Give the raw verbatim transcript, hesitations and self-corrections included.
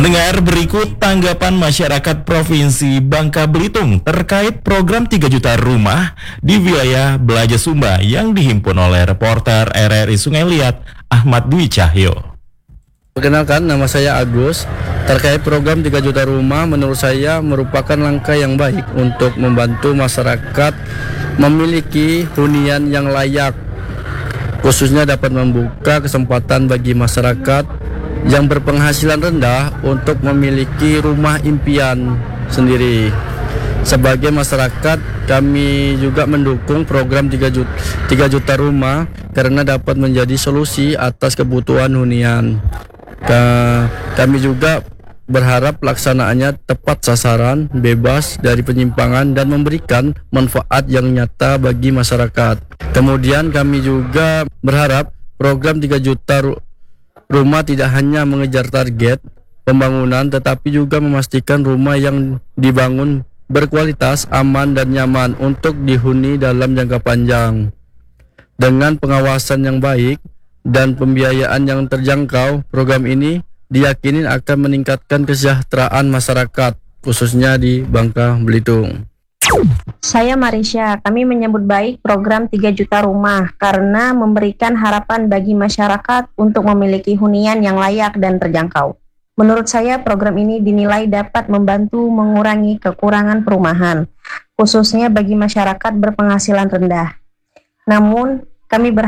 Pendengar, berikut tanggapan masyarakat Provinsi Bangka Belitung terkait program tiga juta rumah di wilayah Belaja Sumba yang dihimpun oleh reporter R R I Sungai Liat, Ahmad Dwi Cahyo. Perkenalkan, nama saya Agus. Terkait program tiga juta rumah, menurut saya merupakan langkah yang baik untuk membantu masyarakat memiliki hunian yang layak, khususnya dapat membuka kesempatan bagi masyarakat yang berpenghasilan rendah untuk memiliki rumah impian sendiri. Sebagai masyarakat, kami juga mendukung program tiga juta rumah karena dapat menjadi solusi atas kebutuhan hunian. Kami juga berharap pelaksanaannya tepat sasaran, bebas dari penyimpangan, dan memberikan manfaat yang nyata bagi masyarakat. Kemudian kami juga berharap program tiga juta rumah tidak hanya mengejar target pembangunan, tetapi juga memastikan rumah yang dibangun berkualitas, aman, dan nyaman untuk dihuni dalam jangka panjang. Dengan pengawasan yang baik dan pembiayaan yang terjangkau, program ini diyakini akan meningkatkan kesejahteraan masyarakat, khususnya di Bangka Belitung. Saya Marisha, kami menyambut baik program tiga juta rumah karena memberikan harapan bagi masyarakat untuk memiliki hunian yang layak dan terjangkau. Menurut saya program ini dinilai dapat membantu mengurangi kekurangan perumahan, khususnya bagi masyarakat berpenghasilan rendah. Namun, kami berharap